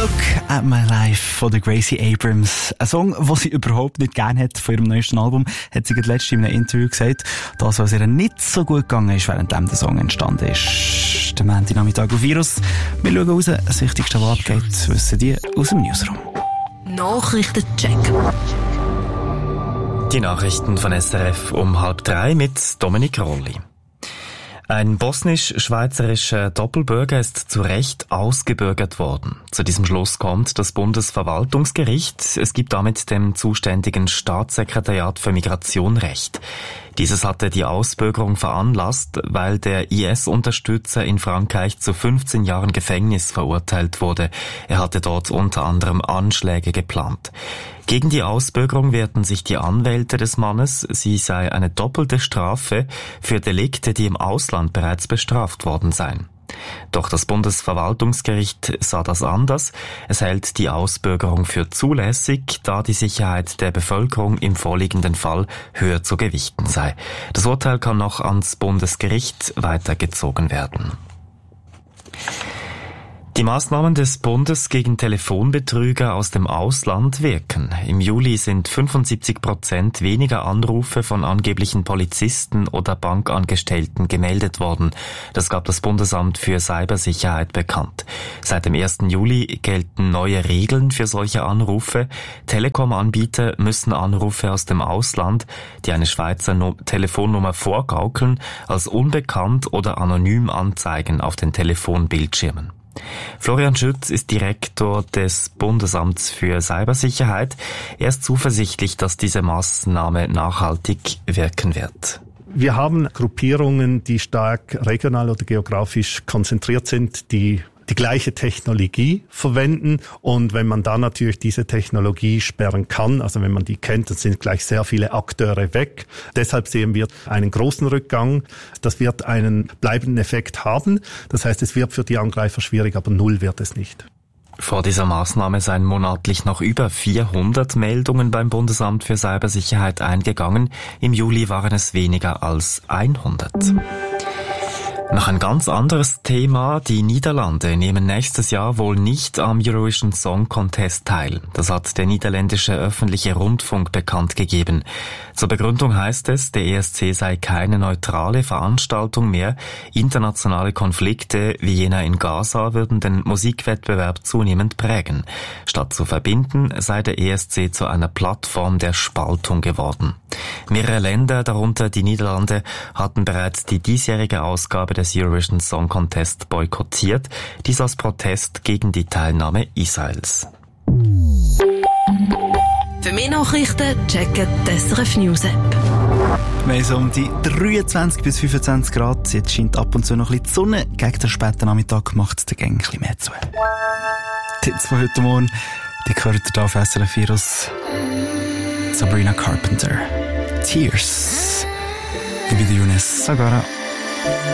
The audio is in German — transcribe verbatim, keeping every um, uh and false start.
Look at My Life von der Gracie Abrams. Ein Song, den sie überhaupt nicht gerne hat von ihrem neuesten Album, hat sie gerade letztens in einem Interview gesagt. Das, was ihr nicht so gut gegangen ist, während der Song entstanden ist. Der Montagnachmittag auf Virus. Wir schauen raus. Das Wichtigste, was abgeht, wissen die aus dem Newsroom. Nachrichtencheck. Die Nachrichten von S R F um halb drei mit Dominik Rolli. Ein bosnisch-schweizerischer Doppelbürger ist zu Recht ausgebürgert worden. Zu diesem Schluss kommt das Bundesverwaltungsgericht. Es gibt damit dem zuständigen Staatssekretariat für Migration Recht. Dieses hatte die Ausbürgerung veranlasst, weil der I S-Unterstützer in Frankreich zu fünfzehn Jahren Gefängnis verurteilt wurde. Er hatte dort unter anderem Anschläge geplant. Gegen die Ausbürgerung wehrten sich die Anwälte des Mannes. Sie sei eine doppelte Strafe für Delikte, die im Ausland bereits bestraft worden seien. Doch das Bundesverwaltungsgericht sah das anders. Es hält die Ausbürgerung für zulässig, da die Sicherheit der Bevölkerung im vorliegenden Fall höher zu gewichten sei. Das Urteil kann noch ans Bundesgericht weitergezogen werden. Die Maßnahmen des Bundes gegen Telefonbetrüger aus dem Ausland wirken. Im Juli sind fünfundsiebzig Prozent weniger Anrufe von angeblichen Polizisten oder Bankangestellten gemeldet worden. Das gab das Bundesamt für Cybersicherheit bekannt. Seit dem ersten Juli gelten neue Regeln für solche Anrufe. Telekom-Anbieter müssen Anrufe aus dem Ausland, die eine Schweizer no- Telefonnummer vorgaukeln, als unbekannt oder anonym anzeigen auf den Telefonbildschirmen. Florian Schütz ist Direktor des Bundesamts für Cybersicherheit. Er ist zuversichtlich, dass diese Maßnahme nachhaltig wirken wird. Wir haben Gruppierungen, die stark regional oder geografisch konzentriert sind, die die gleiche Technologie verwenden. Und wenn man da natürlich diese Technologie sperren kann, also wenn man die kennt, dann sind gleich sehr viele Akteure weg. Deshalb sehen wir einen großen Rückgang. Das wird einen bleibenden Effekt haben. Das heißt, es wird für die Angreifer schwierig, aber null wird es nicht. Vor dieser Maßnahme seien monatlich noch über vierhundert Meldungen beim Bundesamt für Cybersicherheit eingegangen. Im Juli waren es weniger als hundert. Noch ein ganz anderes Thema. Die Niederlande nehmen nächstes Jahr wohl nicht am Eurovision Song Contest teil. Das hat der niederländische öffentliche Rundfunk bekannt gegeben. Zur Begründung heißt es, der E S C sei keine neutrale Veranstaltung mehr. Internationale Konflikte wie jener in Gaza würden den Musikwettbewerb zunehmend prägen. Statt zu verbinden, sei der E S C zu einer Plattform der Spaltung geworden. Mehrere Länder, darunter die Niederlande, hatten bereits die diesjährige Ausgabe des Eurovision Song Contest boykottiert, dies als Protest gegen die Teilnahme Israels. Für mehr Nachrichten checken die S R F News App. Wir haben so um die dreiundzwanzig bis fünfundzwanzig Grad. Jetzt scheint ab und zu noch ein bisschen die Sonne. Gegen den späten Nachmittag macht es den Gang ein bisschen mehr zu. Die Tipps von heute Morgen, die gehört ihr auf S R F Virus. Sabrina Carpenter. Tears. Ich bin Younes Sagara.